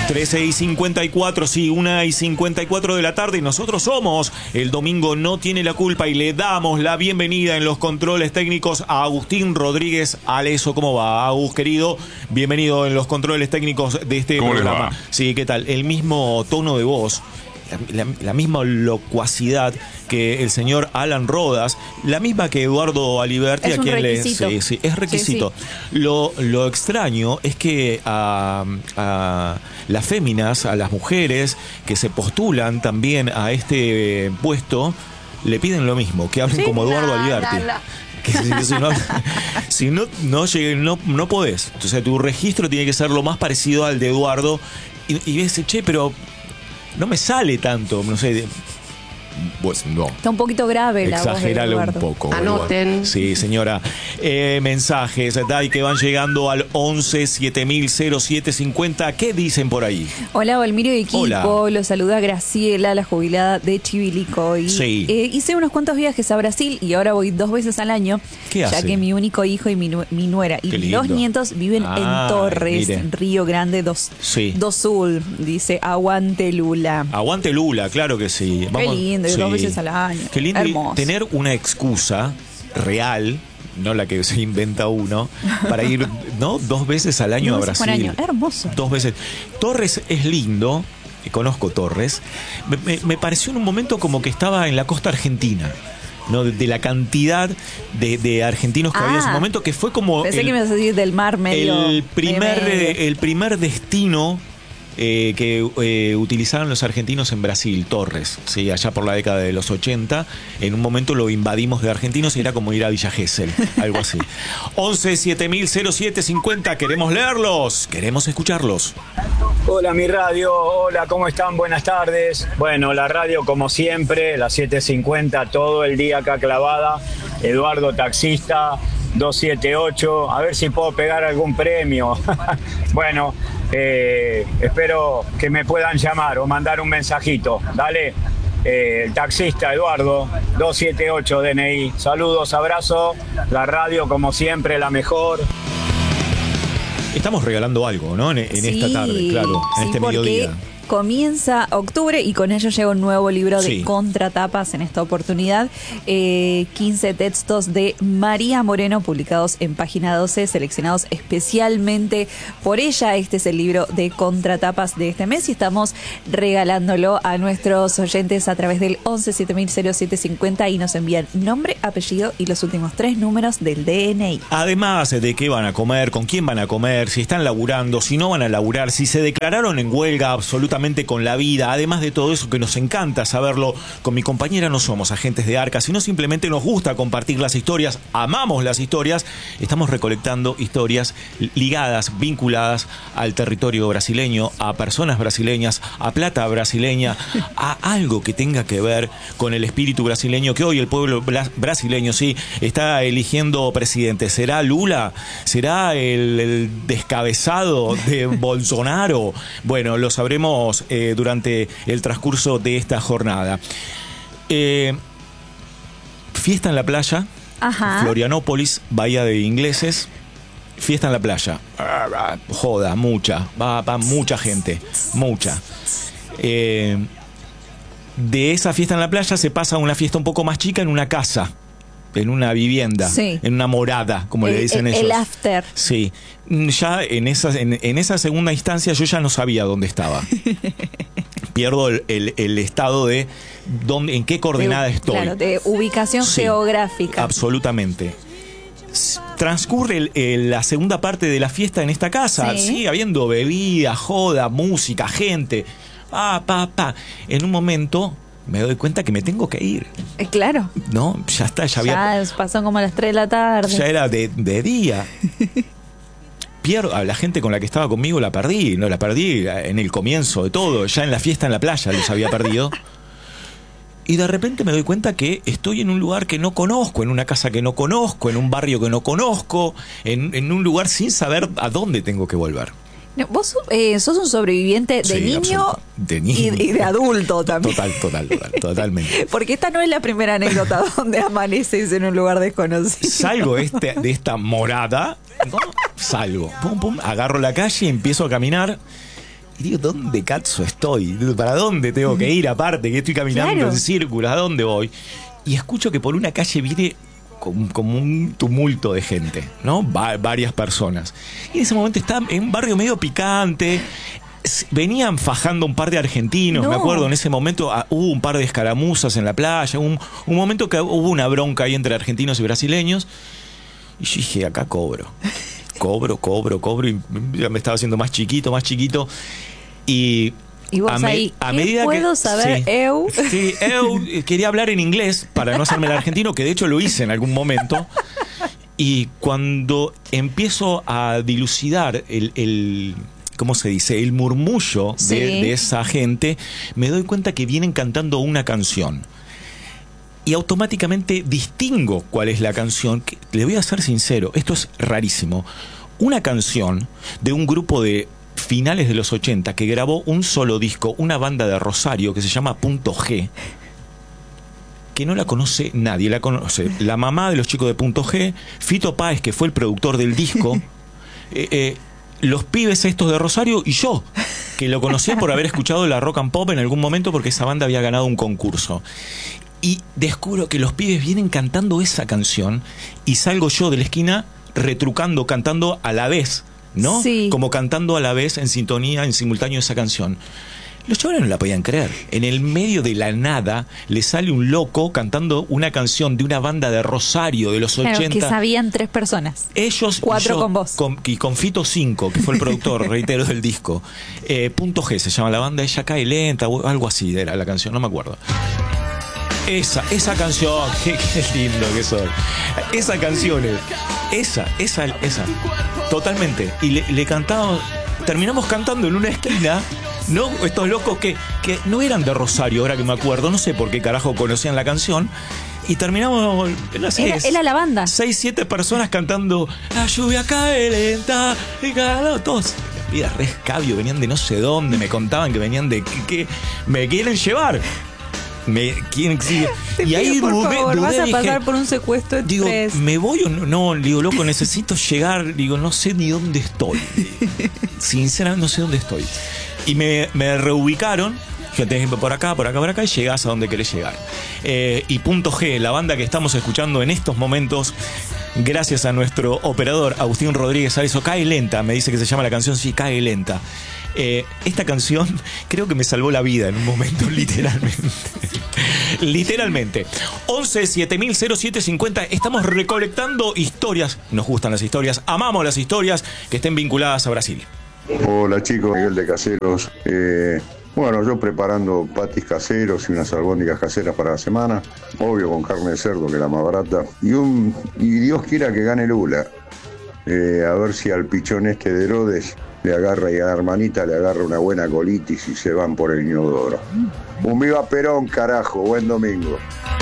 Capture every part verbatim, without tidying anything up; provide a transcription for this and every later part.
trece y cincuenta y cuatro, sí, una y cincuenta y cuatro de la tarde, y nosotros somos El Domingo No Tiene la Culpa, y le damos la bienvenida en los controles técnicos a Agustín Rodríguez Aleso. ¿Cómo va, Agus, querido? Bienvenido en los controles técnicos de este ¿Cómo programa. les va? Sí, ¿qué tal? El mismo tono de voz, La, la, la misma locuacidad que el señor Alan Rodas, la misma que Eduardo Aliberti, es a quien le sí, sí, es requisito. Sí, sí. Lo, lo extraño es que a, a las féminas, a las mujeres que se postulan también a este puesto, le piden lo mismo, que hablen sí, como Eduardo la, Aliberti. La, la. Que si, si no, si no, no, no, no podés. Entonces tu registro tiene que ser lo más parecido al de Eduardo. Y, y ves, che, pero no me sale tanto, no sé. Pues no. Está un poquito grave la voz de Exagerale un Eduardo. poco. Anoten. Eduardo. Sí, señora. Eh, mensajes, Dai, que van llegando al once siete mil cero siete cincuenta. ¿Qué dicen por ahí? Hola, Valmirio y equipo. Hola. Los saluda Graciela, la jubilada de Chivilcoy. Sí. Eh, hice unos cuantos viajes a Brasil y ahora voy dos veces al año. ¿Qué hace? Ya que mi único hijo y mi, nu mi nuera y los nietos viven ah, en Torres, mire. Río Grande do, sí. do Sul. Dice, aguante Lula. Aguante Lula, claro que sí. Vamos, qué lindo, sí. Dos veces al año. Qué lindo. Hermoso. Tener una excusa real, no la que se inventa uno, para ir, ¿no? Dos veces al año dos a Brasil. Año. Hermoso. Dos veces. Torres es lindo, conozco Torres. Me, me, me pareció en un momento como que estaba en la costa argentina. ¿No? De, de la cantidad de, de argentinos que ah, había en ese momento, que fue como pensé el, que me ibas a decir del mar medio. El primer, medio. el primer destino Eh, que eh, utilizaron los argentinos en Brasil, Torres, ¿sí? Allá por la década de los ochenta. En un momento lo invadimos de argentinos y era como ir a Villa Gesell, algo así. once siete mil cero siete cincuenta, queremos leerlos, queremos escucharlos. Hola mi radio, hola, ¿cómo están? Buenas tardes. Bueno, la radio como siempre, las siete cincuenta, todo el día acá clavada. Eduardo Taxista, dos siete ocho, a ver si puedo pegar algún premio. Bueno, eh, espero que me puedan llamar o mandar un mensajito. Dale, eh, el taxista Eduardo, dos siete ocho D N I. Saludos, abrazo. La radio como siempre, la mejor. Estamos regalando algo, ¿no? En, en sí, esta tarde, claro, en sí, este mediodía. Comienza octubre y con ello llega un nuevo libro de sí. contratapas en esta oportunidad. Eh, quince textos de María Moreno publicados en Página doce, seleccionados especialmente por ella. Este es el libro de contratapas de este mes y estamos regalándolo a nuestros oyentes a través del once siete mil cero siete cincuenta y nos envían nombre, apellido y los últimos tres números del D N I. Además de qué van a comer, con quién van a comer, si están laburando, si no van a laburar, si se declararon en huelga absolutamente con la vida, además de todo eso que nos encanta saberlo. Con mi compañera no somos agentes de Arca, sino simplemente nos gusta compartir las historias, amamos las historias, estamos recolectando historias ligadas, vinculadas al territorio brasileño, a personas brasileñas, a plata brasileña, a algo que tenga que ver con el espíritu brasileño, que hoy el pueblo brasileño sí está eligiendo presidente. ¿Será Lula? ¿Será el, el descabezado de Bolsonaro? Bueno, lo sabremos Eh, durante el transcurso de esta jornada. Eh, fiesta en la playa. Ajá. Florianópolis, Bahía de Ingleses. Fiesta en la playa. Joda, mucha. Va, va mucha gente. Mucha. Eh, de esa fiesta en la playa se pasa a una fiesta un poco más chica en una casa. En una vivienda, sí. en una morada, como el, le dicen el, ellos. El after. Sí. Ya en esa, en, en esa segunda instancia yo ya no sabía dónde estaba. Pierdo el, el, el estado de dónde, en qué coordenada de, estoy. Claro, de ubicación sí, geográfica. Absolutamente. Transcurre el, el, la segunda parte de la fiesta en esta casa, sí, sí habiendo bebida, joda, música, gente. Pa, pa, pa. En un momento me doy cuenta que me tengo que ir. Eh, claro. No, ya está, ya había... Ya pasó como a las tres de la tarde. Ya era de, de día. Pierdo, a la gente con la que estaba conmigo la perdí. No, la perdí en el comienzo de todo. Ya en la fiesta en la playa los había perdido. Y de repente me doy cuenta que estoy en un lugar que no conozco, en una casa que no conozco, en un barrio que no conozco, en, en un lugar sin saber a dónde tengo que volver. Vos eh, sos un sobreviviente de sí, niño, de niño y, y de adulto también. Total, total, total, totalmente. Porque esta no es la primera anécdota donde amaneces en un lugar desconocido. Salgo este, de esta morada, ¿no? Salgo, pum, pum, agarro la calle y empiezo a caminar. Y digo, ¿dónde cazzo estoy? ¿Para dónde tengo que ir? Aparte, que estoy caminando claro. en círculos, ¿a dónde voy? Y escucho que por una calle viene como, como un tumulto de gente, ¿no? Va, varias personas. Y en ese momento estaba en un barrio medio picante. Venían fajando un par de argentinos, no. me acuerdo, en ese momento uh, hubo un par de escaramuzas en la playa, un, un momento que hubo una bronca ahí entre argentinos y brasileños. Y yo dije, acá cobro. Cobro, cobro, cobro. Y ya me estaba haciendo más chiquito, más chiquito. Y, ¿Y vos a, me, ahí, a ¿qué medida puedo que, saber, sí, eu? Sí, eu quería hablar en inglés para no hacerme el argentino, que de hecho lo hice en algún momento. Y cuando empiezo a dilucidar el, el ¿cómo se dice? El murmullo de, sí. de esa gente, me doy cuenta que vienen cantando una canción. Y automáticamente distingo cuál es la canción. Que, le voy a ser sincero, esto es rarísimo. Una canción de un grupo de finales de los ochenta que grabó un solo disco, una banda de Rosario que se llama Punto G, que no la conoce nadie. La conoce la mamá de los chicos de Punto G, Fito Páez, que fue el productor del disco, eh, eh, los pibes estos de Rosario y yo, que lo conocía por haber escuchado la Rock and Pop en algún momento porque esa banda había ganado un concurso. Y descubro que los pibes vienen cantando esa canción y salgo yo de la esquina retrucando, cantando a la vez, ¿no? Sí. Como cantando a la vez en sintonía, en simultáneo esa canción. Los chavales no la podían creer. En el medio de la nada le sale un loco cantando una canción de una banda de Rosario de los claro, ochenta. Que sabían tres personas. Ellos Cuatro y yo, con vos. Con, y con Fito cinco, que fue el productor, reitero, del disco. Eh, Punto G se llama la banda, ella cae lenta, o algo así era la canción, no me acuerdo. Esa, esa canción, qué, qué lindo que soy. Esa canción, esa, esa, esa, totalmente. Y le, le cantamos, terminamos cantando en una esquina, ¿no? Estos locos que, que no eran de Rosario, ahora que me acuerdo, no sé por qué carajo conocían la canción. Y terminamos, no sé, era, era la banda. Seis, siete personas cantando La lluvia cae lenta, y cada todos. Vidas re escabio, venían de no sé dónde, me contaban que venían de que, que me quieren llevar. Me, ¿quién sigue? Y ahí por dudé, favor, dudé, vas a dije, pasar por un secuestro digo, express. ¿me voy o no? No, digo, loco, necesito llegar. Digo, no sé ni dónde estoy. Sinceramente, no sé dónde estoy. Y me, me reubicaron. Yo tenés que ir por acá, por acá, por acá, y llegás a donde querés llegar. Eh, y Punto G, la banda que estamos escuchando en estos momentos, gracias a nuestro operador Agustín Rodríguez Arezo, Cae Lenta, me dice que se llama la canción, sí, Cae Lenta. Eh, esta canción creo que me salvó la vida en un momento, literalmente. Literalmente. once siete mil cero siete cincuenta. Estamos recolectando historias. Nos gustan las historias, amamos las historias que estén vinculadas a Brasil. Hola chicos, Miguel de Caseros. Eh, bueno, yo preparando patis caseros y unas albóndigas caseras para la semana. Obvio con carne de cerdo, que es la más barata. Y, un, y Dios quiera que gane Lula. Eh, a ver si al pichón este de Herodes le agarra y a la hermanita le agarra una buena colitis y se van por el inodoro. Un viva Perón, carajo, buen domingo.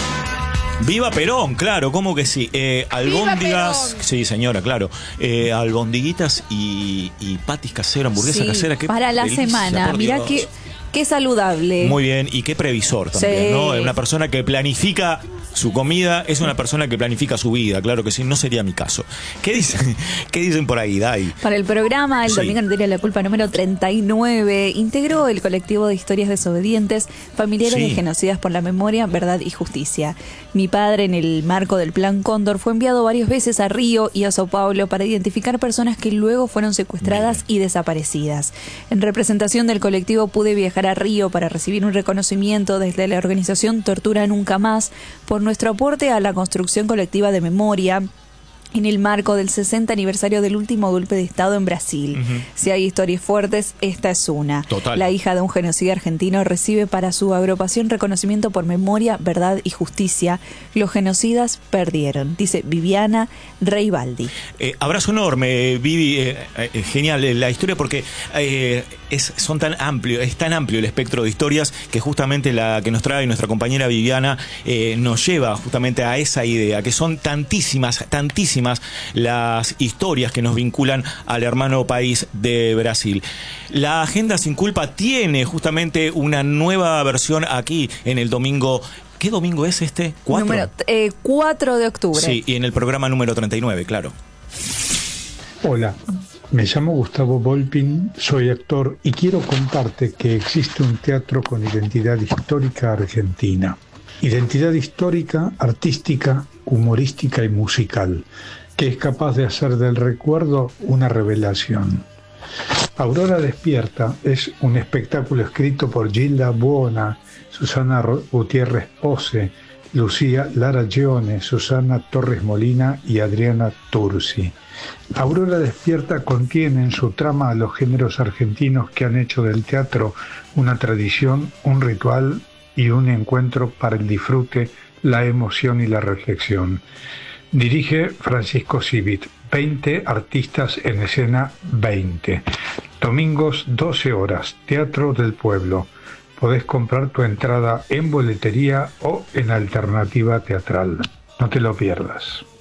Viva Perón, claro, ¿cómo que sí? Eh, albóndigas, sí señora, claro. Eh, albondiguitas y, y patis casero, hamburguesa sí, casera. Qué para la delicia, semana, mirá que qué saludable. Muy bien, y qué previsor también, sí. ¿No? Una persona que planifica su comida, es una persona que planifica su vida, claro que sí, no sería mi caso. ¿Qué dicen, qué dicen por ahí, Dai? Para el programa, el sí. Domingo Entero de la Culpa número treinta y nueve, integró el colectivo de historias desobedientes, familiares sí. de genocidas por la memoria, verdad y justicia. Mi padre, en el marco del Plan Cóndor, fue enviado varias veces a Río y a Sao Paulo para identificar personas que luego fueron secuestradas Bien. y desaparecidas. En representación del colectivo pude viajar a Río para recibir un reconocimiento desde la organización Tortura Nunca Más por nuestro aporte a la construcción colectiva de memoria en el marco del sesenta aniversario del último golpe de Estado en Brasil. Uh-huh. Si hay historias fuertes, esta es una. Total. La hija de un genocida argentino recibe para su agrupación reconocimiento por memoria, verdad y justicia. Los genocidas perdieron, dice Viviana Reibaldi. Eh, abrazo enorme, Vivi. Eh, eh, genial eh, la historia porque eh, es, son tan amplio, es tan amplio el espectro de historias que justamente la que nos trae nuestra compañera Viviana eh, nos lleva justamente a esa idea, que son tantísimas, tantísimas las historias que nos vinculan al hermano país de Brasil. La Agenda Sin Culpa tiene justamente una nueva versión aquí en el domingo. ¿Qué domingo es este? ¿Cuatro? Número, eh, cuatro de octubre. Sí, y en el programa número treinta y nueve, claro. Hola, Me llamo Gustavo Volpin, soy actor y quiero contarte que existe un teatro con identidad histórica argentina. Identidad histórica, artística, humorística y musical, que es capaz de hacer del recuerdo una revelación. Aurora Despierta es un espectáculo escrito por Gilda Buona, Susana Gutiérrez Pose, Lucía Lara Gione, Susana Torres Molina y Adriana Tursi. Aurora Despierta contiene en su trama a los géneros argentinos que han hecho del teatro una tradición, un ritual y un encuentro para el disfrute, la emoción y la reflexión. Dirige Francisco Civit, veinte artistas en escena, veinte. Domingos, doce horas, Teatro del Pueblo. Podés comprar tu entrada en boletería o en Alternativa Teatral. No te lo pierdas.